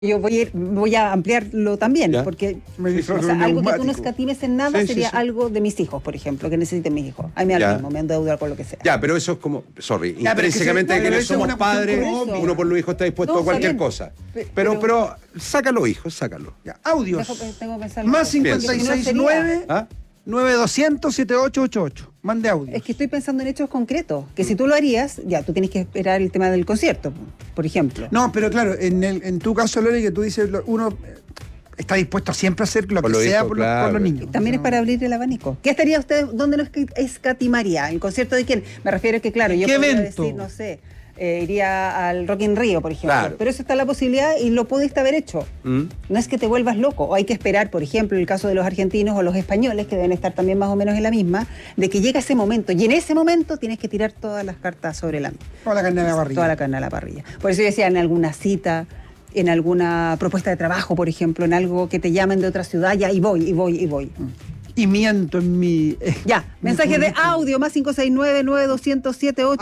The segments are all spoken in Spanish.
Yo voy a ampliarlo también, ¿Ya? porque Me disfrazo algo que tú no neumático. escatimes en nada Sí, sería sí. algo de mis hijos, por ejemplo, que necesiten mis hijos. A mí al Ya. mismo, me endeudo con lo que sea. Ya, pero eso es como, sorry, Ya, pero es que intrínsecamente se- de quienes eso es somos una cuestión padres, como uno por los hijos está dispuesto No, a cualquier está bien. cosa. Pero- Pero sácalo, hijo, sácalo. Ya, audios. Tengo que pensar Más porque si no 569 ¿Ah? 9200 7888. Mande audio. Es que estoy pensando en hechos concretos, que si tú lo harías, ya, tú tienes que esperar el tema del concierto, por ejemplo. No, pero claro, en tu caso, Lore, que tú dices, uno está dispuesto a siempre hacer lo Por que los sea hijos, por, claro. por los niños. También es para abrir el abanico. ¿Qué estaría usted, dónde no escatimaría? ¿En concierto de quién? Me refiero a que, claro, yo ¿Qué podría evento? decir, no sé, iría al Rock in Rio, por ejemplo. Claro. Pero eso está la posibilidad y lo pudiste haber hecho. ¿Mm? No es que te vuelvas loco, o hay que esperar, por ejemplo, el caso de los argentinos o los españoles, que deben estar también más o menos en la misma, de que llega ese momento, y en ese momento tienes que tirar todas las cartas sobre la mesa. Toda la carne a la parrilla. Toda la carne a la parrilla. Por eso yo decía, en alguna cita, en alguna propuesta de trabajo, por ejemplo, en algo que te llamen de otra ciudad, ya, y voy. Y miento en mi... Ya, mensaje de audio, más 569-9207-888.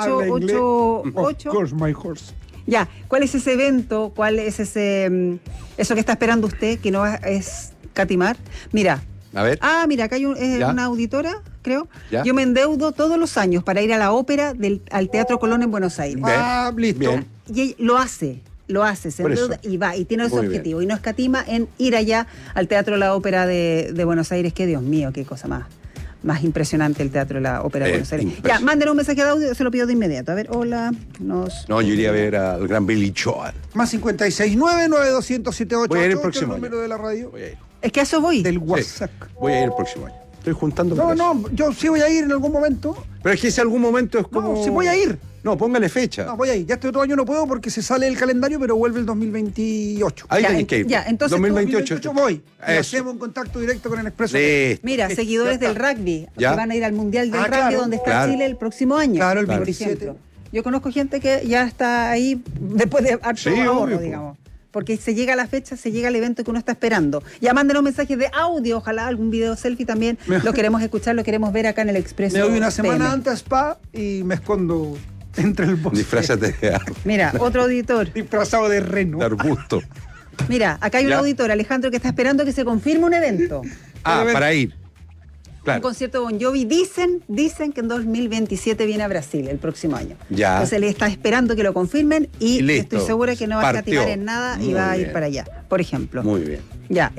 Of course, my horse. Ya, ¿cuál es ese evento? ¿Cuál es eso que está esperando usted, que no es catimar? Mira. A ver. Mira, acá hay Ya. una auditora, creo. Ya. Yo me endeudo todos los años para ir a la ópera al Teatro Colón en Buenos Aires. Ah, listo. Bien. Y ella lo hace, se Por eso. endeuda y va, y tiene ese Muy objetivo. Y no escatima en ir allá al Teatro de la Ópera de Buenos Aires, que Dios mío, qué cosa más impresionante el Teatro de la Ópera de Buenos Aires. Ya, impresionante. mándenos un mensaje de audio, se lo pido de inmediato. A ver, hola, No, yo iría a ver al gran Billy Joel. Más 569-9200-7888. Voy a ir el próximo el número año. de la radio. Voy a ir. Es que a eso voy. Del WhatsApp. Voy a ir el próximo año. Estoy juntando. No, por eso. no, yo sí voy a ir en algún momento. Pero es que ese algún momento es como. No, sí voy a ir. No, póngale fecha. No, voy a ir. Ya este otro año no puedo porque se sale el calendario, pero vuelve el 2028. Ahí Ya, tenés que ir. ya, entonces tú- 2028. voy. Y Eso. hacemos un contacto directo con el Expreso. Listo. Mira, seguidores del rugby, Ya. que van a ir al Mundial del Ah, Rugby, claro, donde está claro. Chile el próximo año. Claro, el por 27. ejemplo. Yo conozco gente que ya está ahí después de harto Sí, ahorro, obvio, po. digamos. Porque se llega a la fecha, se llega al evento que uno está esperando. Ya mándenos mensajes de audio, ojalá algún video selfie también. Lo queremos escuchar, lo queremos ver acá en el Expreso. Me voy una semana PM. antes a Spa y me escondo entre el bosque. Disfrázate Mira, otro auditor. Disfrazado de reno. de arbusto. Mira, acá hay un ¿Ya? auditor, Alejandro, que está esperando que se confirme un evento. Para ir. Un Claro. concierto de Bon Jovi. Dicen que en 2027 viene a Brasil el próximo año. Ya. Entonces le está esperando que lo confirmen y Listo. estoy segura que no va a Partió. escatimar en nada y Muy va a ir bien. para allá, por ejemplo. Muy bien. Ya.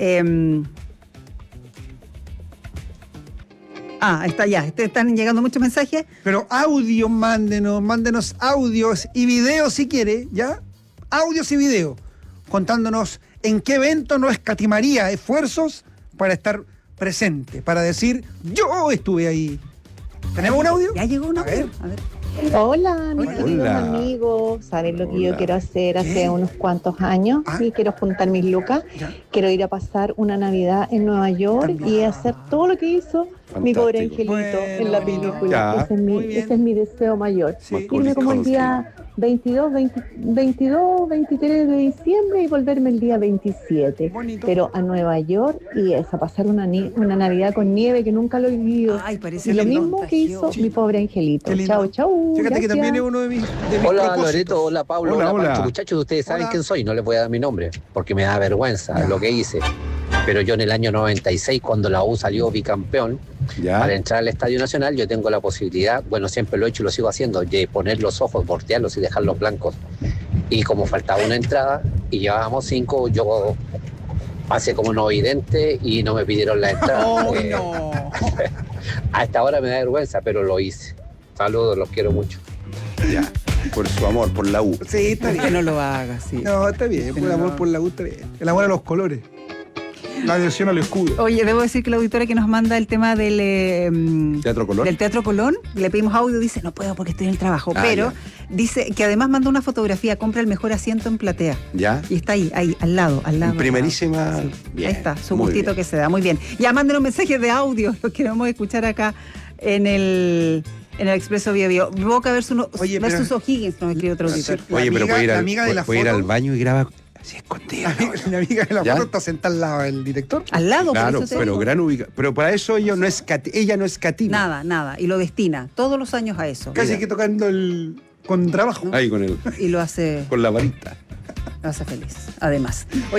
Está ya. Están llegando muchos mensajes. Pero audio, mándenos audios y videos si quiere, ¿ya? Audios y videos, contándonos en qué evento no escatimaría esfuerzos para estar presente, para decir, yo estuve ahí. ¿Tenemos un audio? Ya llegó un A ver. audio. A ver. Hola, mis Hola. queridos amigos. ¿Saben lo que yo Hola. quiero hacer hace ¿Qué? unos cuantos años? Ah. Y quiero juntar mis lucas. Ya. Quiero ir a pasar una Navidad en Nueva York También. y hacer todo lo que hizo mi pobre angelito Bueno, en la película. ya. Ese es mi deseo mayor. Sí. Irme como el día 22, 23 de diciembre y volverme el día 27. Bonito. Pero a Nueva York y a pasar una Navidad con nieve que nunca lo he vivido. Ay, parece Y lo lindo. mismo que hizo Contagioso. mi pobre angelito. Qué lindo. Chau, chau. Fíjate que gracias. también es uno de mis Hola propósitos. Loreto, hola Pablo, Hola, hola, hola. Pancho. Muchachos, ustedes saben Hola. quién soy, no les voy a dar mi nombre, porque me da vergüenza Ya. lo que hice. Pero yo en el año 96, cuando la U salió bicampeón, Ya. para entrar al Estadio Nacional, yo tengo la posibilidad, bueno, siempre lo he hecho y lo sigo haciendo, de poner los ojos, voltearlos y dejarlos blancos. Y como faltaba una entrada y llevábamos 5, yo pasé como no vidente y no me pidieron la entrada. Oh, Eh, no. A esta hora me da vergüenza, pero lo hice. Saludos, los quiero mucho. Ya. Por su amor, por la U. Sí, está Que bien. no lo hagas, sí. No, está bien. Por el amor por la U está bien. El amor a los colores. La adhesión al escudo. Oye, debo decir que la auditora que nos manda el tema Teatro Colón. del Teatro Colón, le pedimos audio, dice, no puedo porque estoy en el trabajo, Ah, pero ya. dice que además manda una fotografía, compra el mejor asiento en platea. Ya. Y está ahí, al lado. En primerísima. Sí. Bien, Ahí está, su muy gustito bien. que se da, muy bien. Ya mándenos mensajes de audio, los queremos escuchar acá en el Expreso Bio Bio. Boca versus Oye, versus pero- O'Higgins, nos escribe otro auditor. La Oye, pero amiga- puede ir, la al, amiga de la puede ir foto- al baño y graba así escondida. La amiga de la ¿Ya? foto está sentada al lado del director. Al lado, Claro, por eso te pero digo. gran ubicación. Pero para eso ella no escatima. Nada, y lo destina todos los años a eso. Casi que tocando el contrabajo. Ahí con Y lo hace con la varita. Lo hace feliz, además.